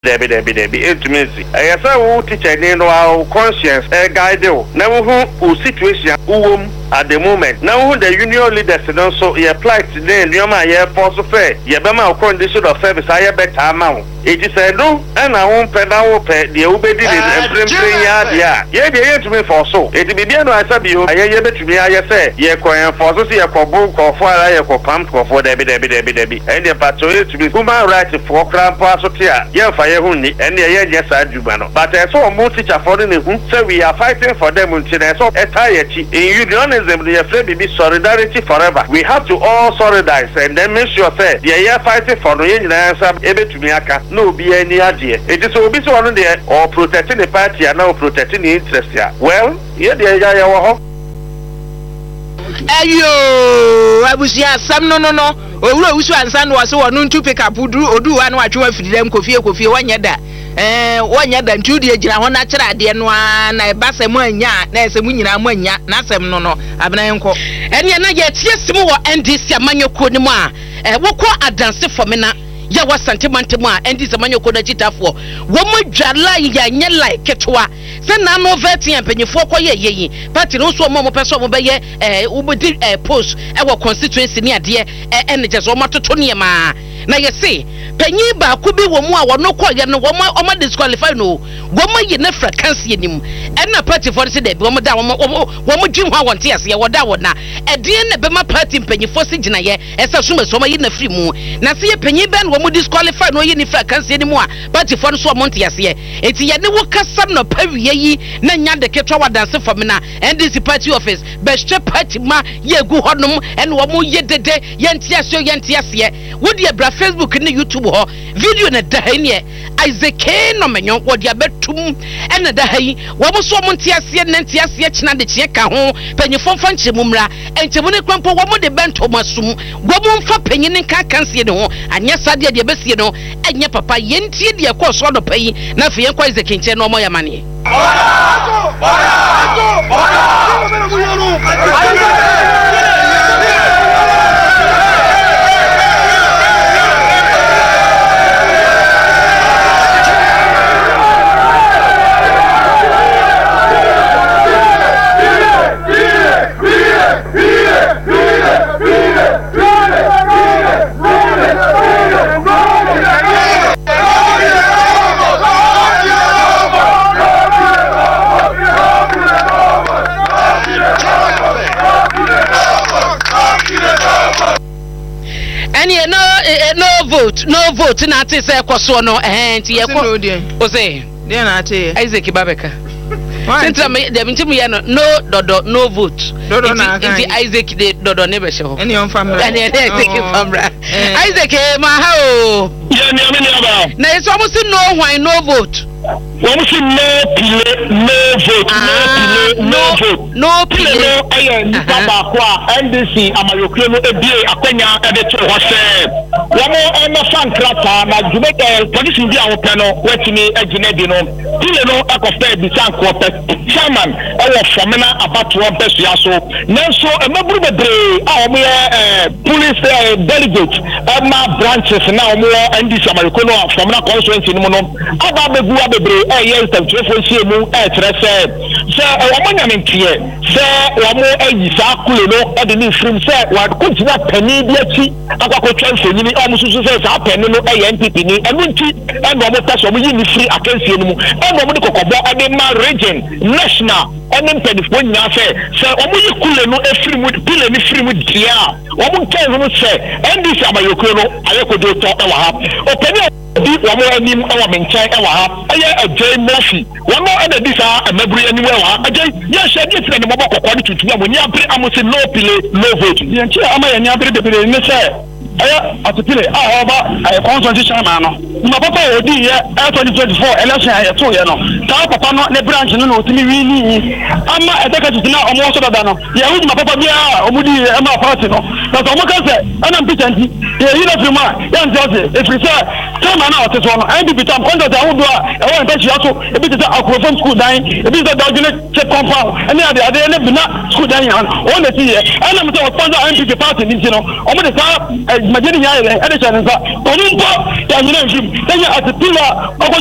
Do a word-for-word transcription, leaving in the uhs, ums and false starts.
Debbie, Debbie, Debbie, intimacy. I guess I will teach a name of conscience, a guide. Now, who situation, whom at the moment. Now, the union leaders and also he applied today, Yama, yeah, force of fair, Yabama condition of service, I bet amount. It is a no, and I won't pay now, pay the obedi and bring yard, yeah. Yeah, they ain't me for so. It be the other I said, you, I hear to me, I say, yeah, coin for so see a book or for a pump for Debbie, Debbie, Debbie, Debbie, and the patrol to be human right for cramp pass of tear, yeah, fire hundi, and the yes, I do, but I saw a more teacher for the who say we are fighting for them until I saw a tire in unionism, the afraid to be solidarity forever. We have to all solidarize and then make sure say, they are fighting for the union answer, able to me. No be any idea. It is always one there or protecting the party and now protecting the interest here. Well, yeah, the idea was. Ayo, I was here. Some no no no. Oh, we should understand was one to pick up. Would do or do one watch for them. Coffee, coffee, one yada. Eh, one yada, two dear, one natural, dear one. I bass a monya, there's a winner, monya, Nasam no no. Abnanko. And you're not yet, yes, more and this Yamanyo Kodima. Eh, what quite a dance for me now. Ya wa sentiment ma endi zamanyo koda chitafo wo mo dwala ya nye like ketwa se na no veti empanyefo koye yeyi party no so mo mo peso mo beye eh ubodi eh post e wo constituency ni ade eh energy so matoto ne ma na ye se panyi ba ko bi wo mu a wo no koye no wo mo o mo disqualify no wo mo ye na frequency nim e na party for se de wo mo da wo mo wo mo dwim ho wonte ase ye wo da wo na e de na be ma party mpanyefo se gina ye e se so so ma ye na free mu na se ye panyi ben wo mo disqualify no ye ni frequency nim a party for so monte ase ye enti ye ne wo kasa no pawiye yi na nya de ketwa wadanse for me na N D C party office be hwe party ma ye gu honum ene wo mo ye dede ye ntiase ye ntiase wo de bra Facebook ne YouTube ho video na da ha ne Isaac no menyo wo de abetum ene da ha yi wo mo so mo ntiase ne ntiase kina de kye ka ho panyefo mfa nche mumra enche mo ne krampo wo mo de bento masum wo mo mfa panyin nka kanse ne ho anya sade de besie no enye papa ye ntie de ko so do payi na fe ye kwa Isaac nche no mo ya mane Bora! Bora! Bora! No vote, no vote. Na ati say kwaso no eh nti ye kwa. O say, dey na ati. Isaac Babeka. Since me dem nti me no no dodo no vote. Dodo na kan. Nti Isaac de dodo ne be she ho. Eni on famra. Eni Isaac famra. Isaac ma ha o. Ye ni ami ni aba. Na yeso mo si no hwan no vote. Wọ́n sì no pile no vote no pile no vote no pile no ẹyẹ nípa baako a N D C amayokuro no ebie akwanya ẹbẹ tó hɔ sẹ wọ́n ẹnna fan krata na jùmọ̀ polisi bi àwọn pẹ no wẹ́tìmí ẹ̀jìnà di no pile no ẹkọ fẹ́ bi sanko pẹ chairman ẹwọ fọmina abatoɔ mpẹsua so nanso ẹmẹburu bebree a wɔn yɛ police delegate ɛma branches na wɔn yɛ N D C amayokuro no fọmina constituency no mu no aba abegu bebre eh yes taftrefo sie mu eh tre se se wo mo nyame ntie se wo mo ayi sa kule no e de ni frim se wa ko tina pani bi achi akwa twa mfonyini o mo susu se sa pani no eh N P P ni enu nti e no mo taso mo yi ni free akansie no mu e no mo de kokobo e de ma region national ene mpedifo nya se se wo mo yi kule no e free mu pile ni free mu dia wo mo kan no se N D C abayokuro no ayekodo to e wa ha o pani di wamo anim awa menchen e wa ha aye ajay mofi wamo ena di sa emaburi anim e wa ha ajay ya shedi tire ne mobo kokko ni tutu amoni apre amusi no pile no vote ye nchi ama ya nya apre de pile ne se aye atipile a oba aye constitution ma no ma papa odi ye twenty twenty-four election aye to ye no ta papa no ne branch no no otimi wi ni ama edeka tutu na omo so dada no ye hu ma papa bia omudi e ma party no na so mo kan se ana mpita nti ye yi na firma ya nti ose e free say time na ote so no N D P tam contact ahudo a e won ntachi aso e bi tete akrofom school dan e bi tete dogene check compound ene ade ade ene bina school dan yan o na ti ye ana mte o sponsor N D P party ni no o mo de sa majeni ya ile ade chanza onumpo ya nyina nshim ya atipila